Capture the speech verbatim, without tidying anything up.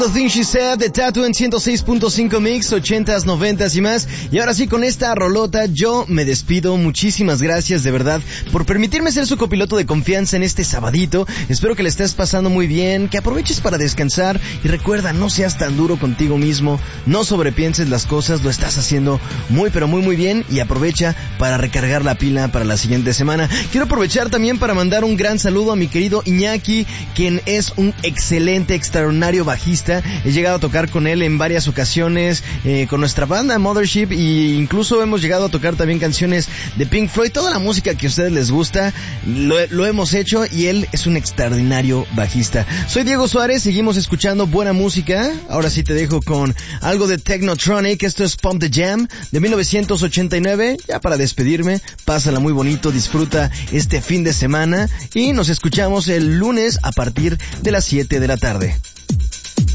The Thing She Said de Tattoo en ciento seis punto cinco Mix, ochentas, noventas y más. Y ahora sí, con esta rolota yo me despido. Muchísimas gracias de verdad por permitirme ser su copiloto de confianza en este sabadito. Espero que le estés pasando muy bien, que aproveches para descansar y recuerda, no seas tan duro contigo mismo, no sobrepienses las cosas, lo estás haciendo muy pero muy muy bien y aprovecha para recargar la pila para la siguiente semana. Quiero aprovechar también para mandar un gran saludo a mi querido Iñaki, quien es un excelente, extraordinario bajista. He llegado a tocar con él en varias ocasiones, eh, con nuestra banda Mothership, e incluso hemos llegado a tocar también canciones de Pink Floyd. Toda la música que a ustedes les gusta lo, lo hemos hecho, y él es un extraordinario bajista. Soy Diego Suárez, seguimos escuchando buena música. Ahora sí te dejo con algo de Technotronic. Esto es Pump the Jam de mil novecientos ochenta y nueve. Ya para despedirme, pásala muy bonito, disfruta este fin de semana y nos escuchamos el lunes a partir de las siete de la tarde.